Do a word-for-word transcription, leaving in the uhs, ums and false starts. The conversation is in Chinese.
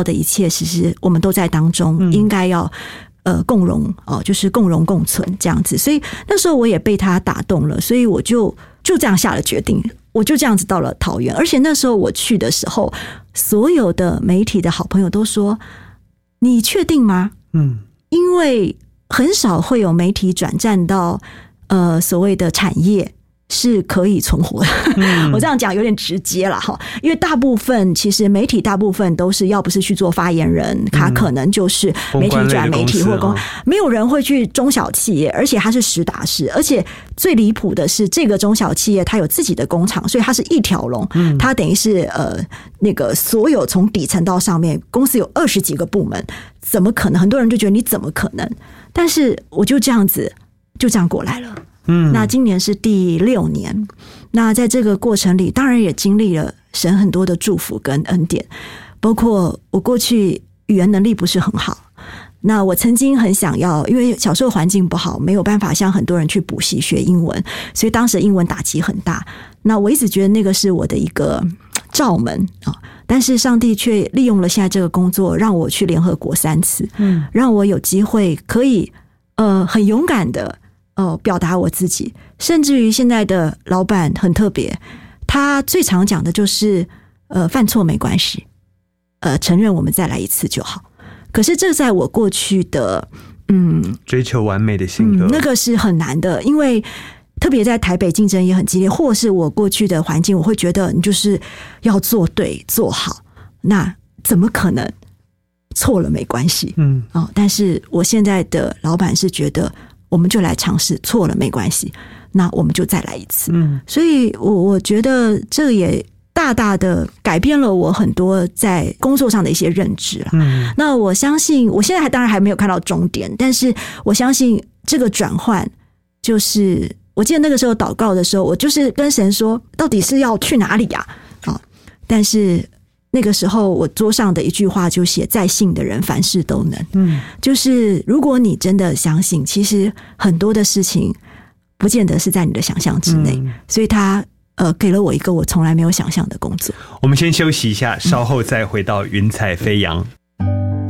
到的一切，其实我们都在当中，嗯、应该要呃共荣哦，就是共荣共存这样子。所以那时候我也被他打动了，所以我就就这样下了决定，我就这样子到了桃园。而且那时候我去的时候，所有的媒体的好朋友都说：“你确定吗？”嗯，因为很少会有媒体转战到呃所谓的产业是可以存活的。嗯、我这样讲有点直接了哈，因为大部分其实媒体大部分都是要不是去做发言人，他可能就是媒体转媒体或公，没有人会去中小企业，而且它是实打实，而且最离谱的是这个中小企业它有自己的工厂，所以它是一条龙，嗯、它等于是呃那个所有从底层到上面，公司有二十几个部门，怎么可能？很多人就觉得你怎么可能？但是我就这样子就这样过来了。嗯，那今年是第六年，那在这个过程里，当然也经历了神很多的祝福跟恩典，包括我过去语言能力不是很好，那我曾经很想要，因为小时候环境不好，没有办法像很多人去补习学英文，所以当时英文打击很大。那我一直觉得那个是我的一个罩门啊，但是上帝却利用了现在这个工作，让我去联合国三次，嗯，让我有机会可以呃很勇敢的。哦，表达我自己，甚至于现在的老板很特别，他最常讲的就是呃，犯错没关系，呃，承认我们再来一次就好。可是这在我过去的嗯追求完美的性格、 嗯，那个是很难的，因为特别在台北竞争也很激烈，或是我过去的环境，我会觉得你就是要做对做好，那怎么可能错了没关系？嗯，哦，但是我现在的老板是觉得。我们就来尝试，错了没关系，那我们就再来一次。嗯，所以我我觉得这也大大的改变了我很多在工作上的一些认知了。嗯，那我相信，我现在还当然还没有看到终点，但是我相信这个转换，就是我记得那个时候祷告的时候，我就是跟神说，到底是要去哪里呀？啊，但是。那个时候我桌上的一句话就写在信的人凡事都能，嗯，就是如果你真的相信，其实很多的事情不见得是在你的想象之内，嗯、所以他呃给了我一个我从来没有想象的工作。 我们先休息一下，稍后再回到云彩飞扬。嗯